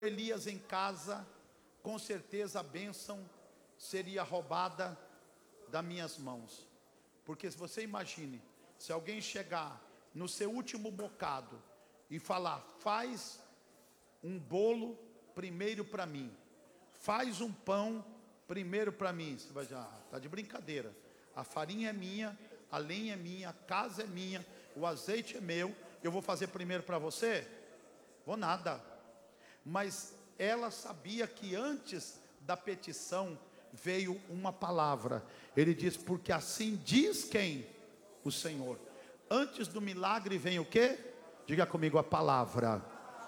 Elias em casa, com certeza a bênção seria roubada das minhas mãos. Porque se você imagine, se alguém chegar no seu último bocado e falar: faz um bolo primeiro para mim, faz um pão primeiro para mim, você vai dizer: tá de brincadeira, a farinha é minha, a lenha é minha, a casa é minha, o azeite é meu, eu vou fazer primeiro para você? Vou nada. Mas ela sabia que antes da petição veio uma palavra. Ele diz: porque assim diz quem? O Senhor. Antes do milagre vem o quê? Diga comigo: a palavra.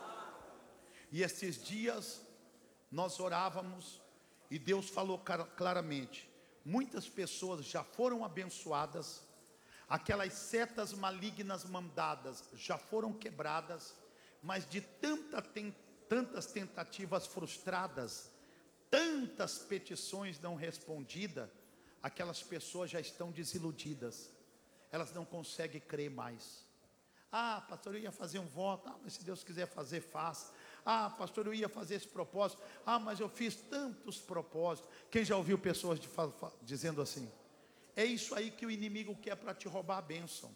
E esses dias nós orávamos e Deus falou claramente. Muitas pessoas já foram abençoadas, aquelas setas malignas mandadas já foram quebradas, mas de tantas tentativas frustradas, tantas petições não respondidas, aquelas pessoas já estão desiludidas, elas não conseguem crer mais. Ah, pastor, eu ia fazer um voto, mas se Deus quiser fazer, faça. Ah, pastor, eu ia fazer esse propósito, mas eu fiz tantos propósitos. Quem já ouviu pessoas dizendo assim? É isso aí que o inimigo quer para te roubar a bênção.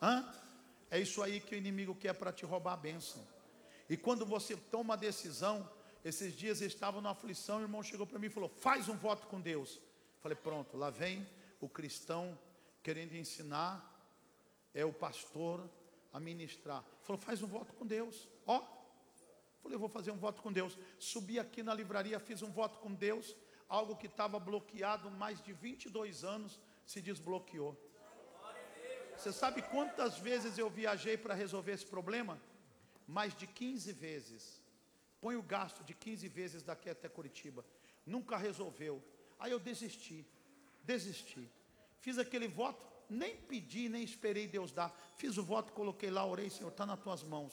É isso aí que o inimigo quer para te roubar a bênção. E quando você toma a decisão, esses dias eu estava numa aflição, o irmão chegou para mim e falou: faz um voto com Deus. Falei: pronto, lá vem o cristão querendo ensinar, o pastor a ministrar. Falou: faz um voto com Deus. Falei: eu vou fazer um voto com Deus. Subi aqui na livraria, fiz um voto com Deus. Algo que estava bloqueado mais de 22 anos se desbloqueou. Você sabe quantas vezes eu viajei para resolver esse problema? Mais de 15 vezes. Põe o gasto de 15 vezes daqui até Curitiba. Nunca resolveu. Aí eu desisti. Fiz aquele voto, nem pedi, nem esperei Deus dar. Fiz o voto, coloquei lá, orei: Senhor, está nas tuas mãos.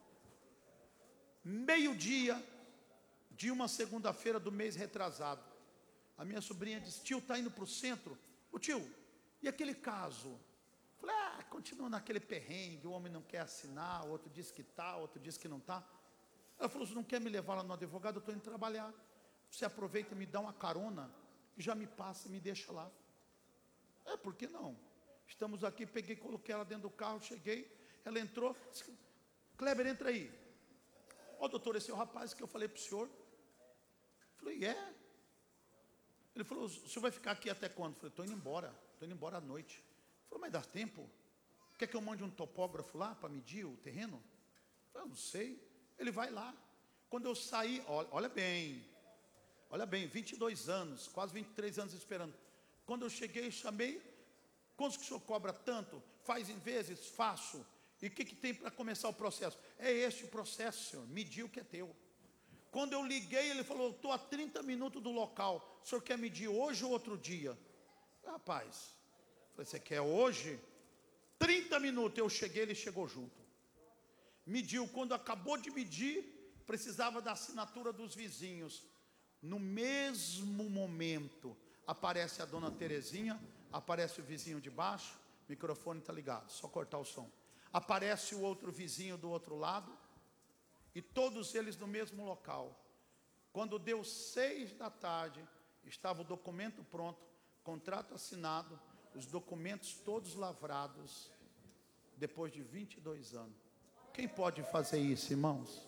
Meio-dia de uma segunda-feira do mês retrasado, a minha sobrinha disse: tio, está indo para o centro? Ô tio, e aquele caso? Falei: continua naquele perrengue, o homem não quer assinar, o outro diz que está, o outro diz que não está. Ela falou: você não quer me levar lá no advogado? Eu estou indo trabalhar. Você aproveita e me dá uma carona, e já me passa e me deixa lá. Por que não? Estamos aqui, peguei, coloquei ela dentro do carro, cheguei, ela entrou, disse: Kleber, entra aí. Doutor, esse é o rapaz que eu falei para o senhor. Falei: Ele falou: o senhor vai ficar aqui até quando? Falei: estou indo embora à noite. Falei: mas dá tempo? Quer que eu mande um topógrafo lá para medir o terreno? Eu não sei. Ele vai lá. Quando eu saí, olha bem, 22 anos, quase 23 anos esperando. Quando eu cheguei, chamei: quanto que o senhor cobra tanto? Faz em vezes? Faço. E o que tem para começar o processo? É este o processo, senhor, medir o que é teu. Quando eu liguei, ele falou: estou a 30 minutos do local, o senhor quer medir hoje ou outro dia? Rapaz, falei: você quer hoje? 30 minutos, eu cheguei, ele chegou junto. Mediu, quando acabou de medir, precisava da assinatura dos vizinhos. No mesmo momento, aparece a dona Terezinha, aparece o vizinho de baixo, o microfone está ligado, só cortar o som. Aparece o outro vizinho do outro lado, e todos eles no mesmo local. Quando deu 6 da tarde, estava o documento pronto, contrato assinado, os documentos todos lavrados, depois de 22 anos. Quem pode fazer isso, irmãos?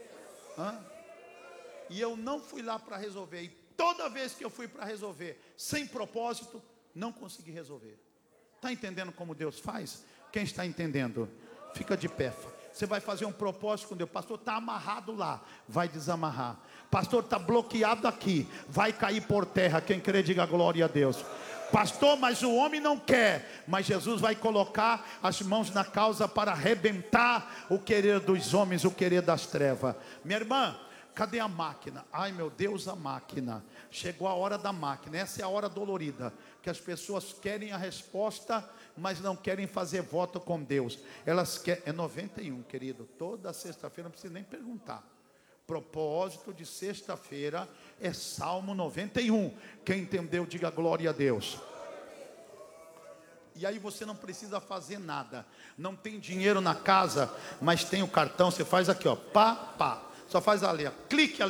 E eu não fui lá para resolver, e toda vez que eu fui para resolver, sem propósito, não consegui resolver. Está entendendo como Deus faz? Quem está entendendo? Fica de pé. Você vai fazer um propósito com Deus. Pastor, está amarrado lá, vai desamarrar. Pastor, está bloqueado aqui, vai cair por terra. Quem crê, diga glória a Deus. Pastor, mas o homem não quer. Mas Jesus vai colocar as mãos na causa para arrebentar o querer dos homens, o querer das trevas. Minha irmã, cadê a máquina? Ai meu Deus, a máquina. Chegou a hora da máquina. Essa é a hora dolorida, que as pessoas querem a resposta, mas não querem fazer voto com Deus. Elas querem, é 91, querido. Toda sexta-feira, não precisa nem perguntar. Propósito de sexta-feira é Salmo 91. Quem entendeu, diga glória a Deus. E aí você não precisa fazer nada. Não tem dinheiro na casa, mas tem o cartão. Você faz aqui, pá. Só faz ali, ó. Clique ali.